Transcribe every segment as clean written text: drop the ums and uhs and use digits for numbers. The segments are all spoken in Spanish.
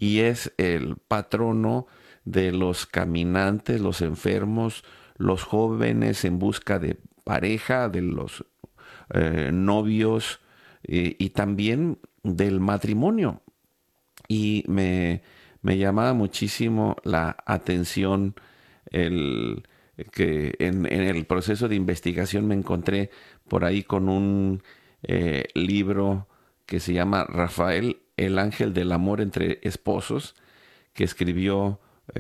y es el patrono de los caminantes, los enfermos, los jóvenes en busca de pareja, de los novios y también del matrimonio. Y me llamaba muchísimo la atención el que en el proceso de investigación me encontré por ahí con un libro que se llama Rafael, el ángel del amor entre esposos, que escribió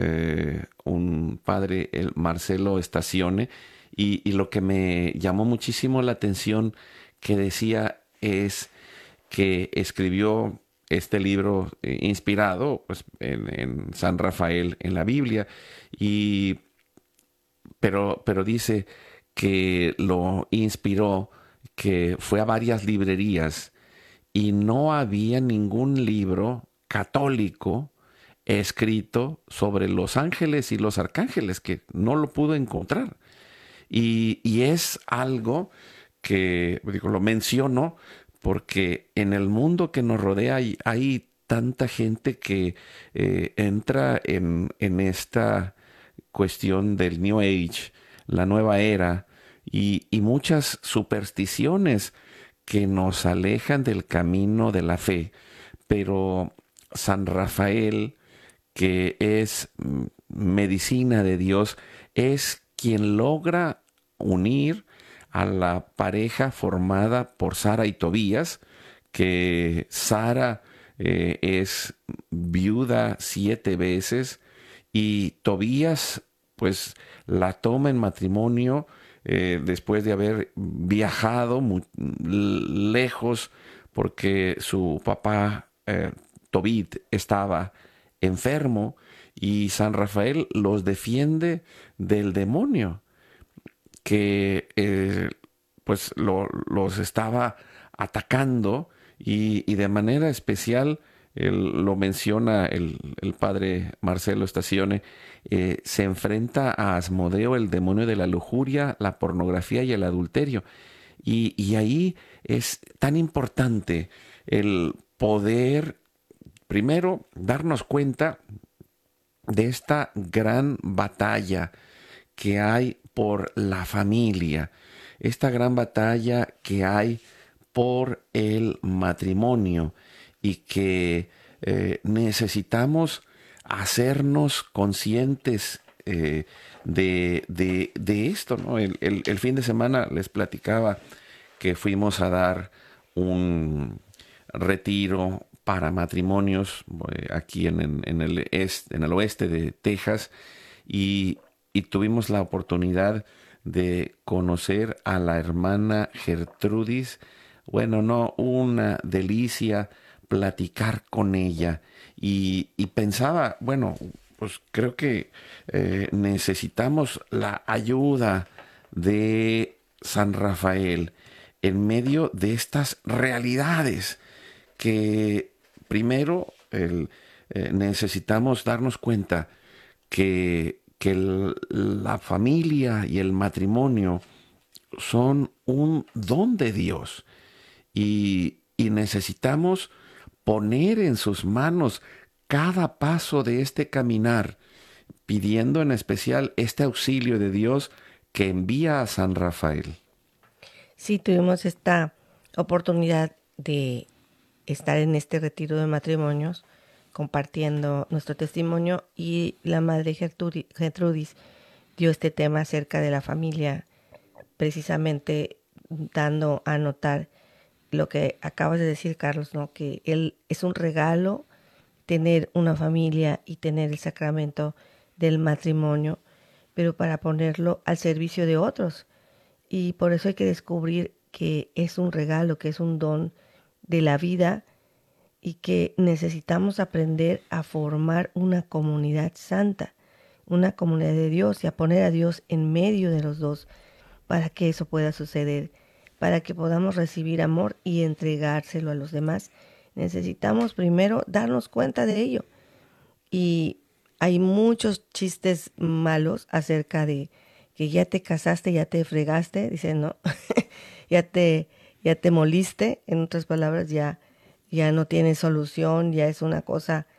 un padre, el Marcelo Estacione, y lo que me llamó muchísimo la atención que decía es que escribió este libro inspirado pues, en San Rafael en la Biblia, y, pero dice que lo inspiró, que fue a varias librerías y no había ningún libro católico escrito sobre los ángeles y los arcángeles, que no lo pudo encontrar. Y es algo que, digo, lo menciono porque en el mundo que nos rodea hay tanta gente que entra en esta cuestión del New Age, la nueva era, y muchas supersticiones que nos alejan del camino de la fe. Pero San Rafael, que es medicina de Dios, es quien logra unir a la pareja formada por Sara y Tobías, que Sara es viuda 7 veces y Tobías pues la toma en matrimonio después de haber viajado muy lejos porque su papá Tobit estaba enfermo y San Rafael los defiende del demonio que pues los estaba atacando y de manera especial lo menciona el padre Marcelo Estacione, se enfrenta a Asmodeo, el demonio de la lujuria, la pornografía y el adulterio. Y ahí es tan importante el poder, primero, darnos cuenta de esta gran batalla que hay por la familia, esta gran batalla que hay por el matrimonio y que necesitamos hacernos conscientes de esto, ¿no? El fin de semana les platicaba que fuimos a dar un retiro para matrimonios aquí en el oeste de Texas y, y tuvimos la oportunidad de conocer a la hermana Gertrudis. Bueno, no, una delicia platicar con ella y pensaba, bueno, pues creo que necesitamos la ayuda de San Rafael en medio de estas realidades que primero necesitamos darnos cuenta que la familia y el matrimonio son un don de Dios y necesitamos poner en sus manos cada paso de este caminar, pidiendo en especial este auxilio de Dios que envía a San Rafael. Sí, tuvimos esta oportunidad de estar en este retiro de matrimonios compartiendo nuestro testimonio y la madre Gertrudis dio este tema acerca de la familia, precisamente dando a notar lo que acabas de decir, Carlos, ¿no? Que él es un regalo tener una familia y tener el sacramento del matrimonio, pero para ponerlo al servicio de otros. Y por eso hay que descubrir que es un regalo, que es un don de la vida y que necesitamos aprender a formar una comunidad santa, una comunidad de Dios y a poner a Dios en medio de los dos para que eso pueda suceder, para que podamos recibir amor y entregárselo a los demás. Necesitamos primero darnos cuenta de ello. Y hay muchos chistes malos acerca de que ya te casaste, ya te fregaste, dicen, ¿no? ya te, ya te moliste, en otras palabras, ya no tiene solución, ya es una cosa